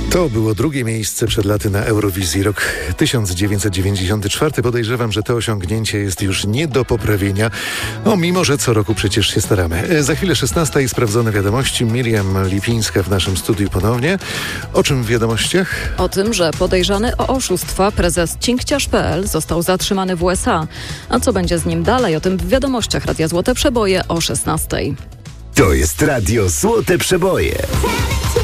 To było drugie miejsce przed laty na Eurowizji, rok 1994. Podejrzewam, że to osiągnięcie jest już nie do poprawienia, mimo że co roku przecież się staramy. Za chwilę 16 i sprawdzone wiadomości. Miriam Lipińska w naszym studiu ponownie. O czym w wiadomościach? O tym, że podejrzany o oszustwa prezes Cinkciarz.pl został zatrzymany w USA. A co będzie z nim dalej? O tym w wiadomościach Radia Złote Przeboje o 16. To jest Radio Złote Przeboje.